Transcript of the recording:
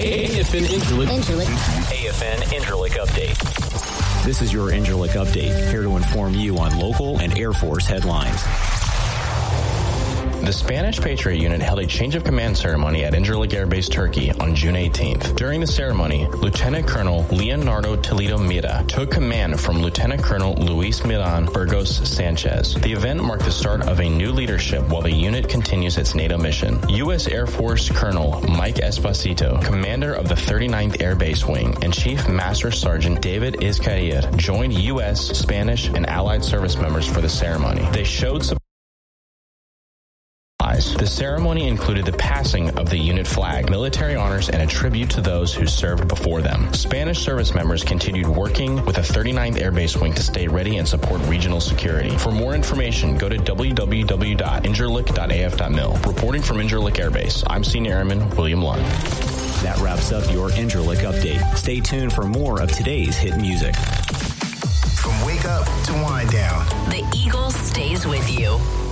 AFN Incirlik Update. This is your Incirlik Update, here to inform you on local and Air Force headlines. The Spanish Patriot Unit held a change of command ceremony at Incirlik Air Base, Turkey on June 18th. During the ceremony, Lieutenant Colonel Leonardo Toledo Mira took command from Lieutenant Colonel Luis Miran Burgos Sanchez. The event marked the start of a new leadership while the unit continues its NATO mission. U.S. Air Force Colonel Mike Esposito, commander of the 39th Air Base Wing, and Chief Master Sergeant David Izcarrier joined U.S., Spanish, and Allied service members for the ceremony. They showed support. The ceremony included the passing of the unit flag, military honors, and a tribute to those who served before them. Spanish service members continued working with the 39th Air Base Wing to stay ready and support regional security. For more information, go to www.incirlik.af.mil. Reporting from Incirlik Air Base, I'm Senior Airman William Lund. That wraps up your Incirlik Update. Stay tuned for more of today's hit music. From wake up to wind down, the Eagle stays with you.